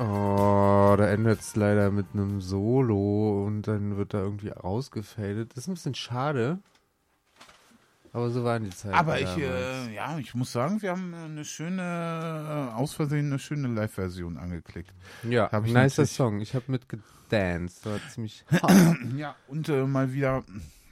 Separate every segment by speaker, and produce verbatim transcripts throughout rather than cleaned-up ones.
Speaker 1: Oh, da endet es leider mit einem Solo und dann wird da irgendwie rausgefadet. Das ist ein bisschen schade. Aber so waren die Zeiten.
Speaker 2: Aber ich, äh, ja, ich muss sagen, wir haben eine schöne, äh, aus Versehen eine schöne Live-Version angeklickt.
Speaker 1: Ja,
Speaker 2: hab ich
Speaker 1: nicer
Speaker 2: natürlich-
Speaker 1: Song. Ich habe mitgedanced. War ziemlich
Speaker 2: Ja, und äh, mal wieder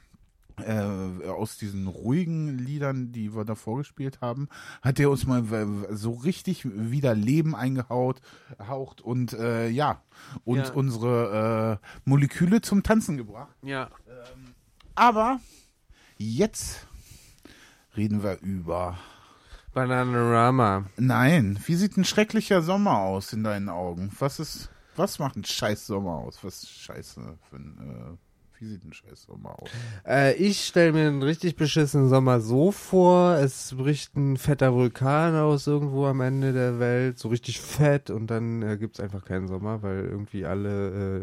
Speaker 2: äh, aus diesen ruhigen Liedern, die wir da vorgespielt haben, hat der uns mal w- so richtig wieder Leben eingehaucht haucht und äh, ja, und
Speaker 1: Ja.
Speaker 2: unsere äh, Moleküle zum Tanzen gebracht.
Speaker 1: Ja.
Speaker 2: Aber jetzt reden wir über...
Speaker 1: Bananarama.
Speaker 2: Nein, wie sieht ein schrecklicher Sommer aus in deinen Augen? Was ist, was macht ein scheiß Sommer aus? Was ist scheiße für ein, äh, wie sieht ein scheiß Sommer aus?
Speaker 1: Äh, ich stelle mir einen richtig beschissenen Sommer so vor, es bricht ein fetter Vulkan aus irgendwo am Ende der Welt, so richtig fett und dann äh, gibt es einfach keinen Sommer, weil irgendwie alle, äh,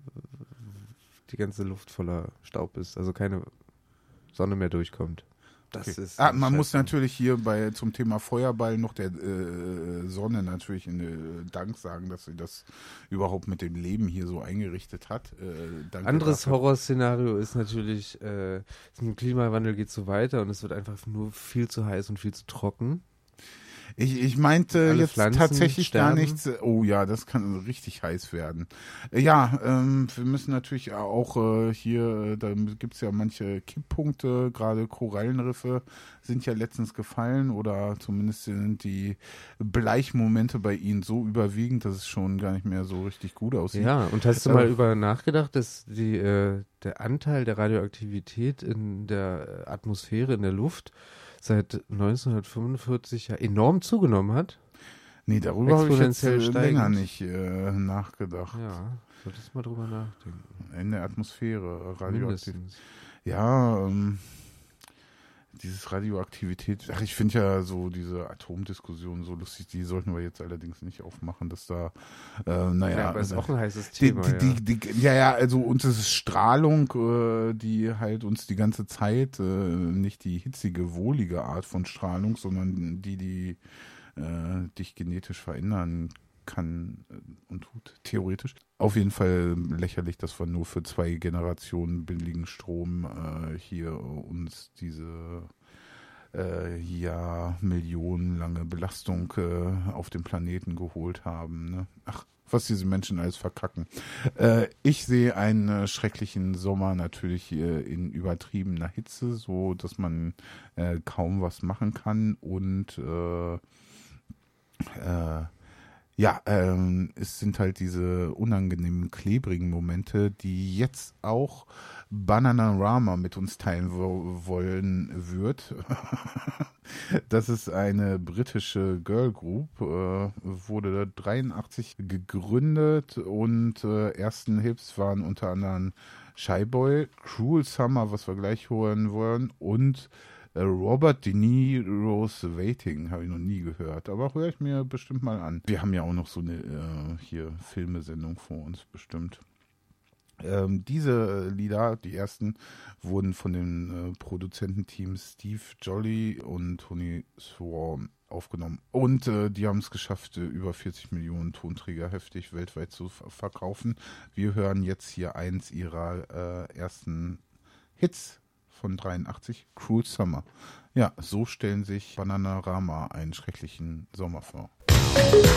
Speaker 1: die ganze Luft voller Staub ist, also keine Sonne mehr durchkommt. Das
Speaker 2: Okay.
Speaker 1: ist
Speaker 2: Ah,
Speaker 1: ein
Speaker 2: man
Speaker 1: Scheiß-
Speaker 2: muss natürlich hier bei zum Thema Feuerball noch der äh, Sonne natürlich in, äh, Dank sagen, dass sie das überhaupt mit dem Leben hier so eingerichtet hat. Äh, danke
Speaker 1: Anderes
Speaker 2: dafür.
Speaker 1: Horrorszenario ist natürlich, äh, im Klimawandel geht so weiter und es wird einfach nur viel zu heiß und viel zu trocken.
Speaker 2: Ich, ich meinte
Speaker 1: Alle
Speaker 2: jetzt
Speaker 1: Pflanzen
Speaker 2: tatsächlich
Speaker 1: sterben.
Speaker 2: gar nichts. Oh ja, das kann richtig heiß werden. Äh, Ja, ähm, wir müssen natürlich auch äh, hier, äh, da gibt's ja manche Kipppunkte, gerade Korallenriffe sind ja letztens gefallen oder zumindest sind die Bleichmomente bei ihnen so überwiegend, dass es schon gar nicht mehr so richtig gut aussieht.
Speaker 1: Ja, und hast du
Speaker 2: Äh,
Speaker 1: mal über nachgedacht, dass die, äh, der Anteil der Radioaktivität in der äh, Atmosphäre, in der Luft seit neunzehnhundertfünfundvierzig ja enorm zugenommen hat?
Speaker 2: Nee, darüber habe ich jetzt äh,
Speaker 1: Exponentiell
Speaker 2: länger
Speaker 1: steigend.
Speaker 2: nicht äh, nachgedacht.
Speaker 1: Ja, solltest mal drüber nachdenken.
Speaker 2: In der Atmosphäre, radioaktiv.
Speaker 1: Mindestens.
Speaker 2: Ja, ähm, dieses Radioaktivität, ach, ich finde ja so diese Atomdiskussion so lustig, die sollten wir jetzt allerdings nicht aufmachen, dass da, äh, naja.
Speaker 1: Ja, aber ist auch ein heißes
Speaker 2: die,
Speaker 1: Thema.
Speaker 2: die,
Speaker 1: ja.
Speaker 2: die, die, ja, ja, also uns ist es Strahlung, äh, die halt uns die ganze Zeit, äh, nicht die hitzige, wohlige Art von Strahlung, sondern die, die äh, dich genetisch verändern kann äh, und tut, theoretisch. Auf jeden Fall lächerlich, dass wir nur für zwei Generationen billigen Strom äh, hier uns diese äh, ja millionenlange Belastung äh, auf dem Planeten geholt haben. Ne? Ach, was diese Menschen alles verkacken. Äh, ich sehe einen äh, schrecklichen Sommer natürlich äh, in übertriebener Hitze, so dass man äh, kaum was machen kann und äh, äh, ja, ähm, es sind halt diese unangenehmen, klebrigen Momente, die jetzt auch Bananarama mit uns teilen wo wollen wird. Das ist eine britische Girl Group, äh, wurde dreiundachtzig gegründet und äh, ersten Hits waren unter anderem Shy Boy, Cruel Summer, was wir gleich hören wollen, und äh, Robert De Niro's Waiting, habe ich noch nie gehört, aber höre ich mir bestimmt mal an. Wir haben ja auch noch so eine äh, hier Filmesendung vor uns bestimmt. Ähm, diese Lieder, die ersten, wurden von den äh, Produzententeams Steve Jolly und Tony Swarm aufgenommen. Und äh, die haben es geschafft, äh, über vierzig Millionen Tonträger heftig weltweit zu ver- verkaufen. Wir hören jetzt hier eins ihrer äh, ersten Hits von dreiundachtzig, Cruel Summer. Ja, so stellen sich Bananarama einen schrecklichen Sommer vor.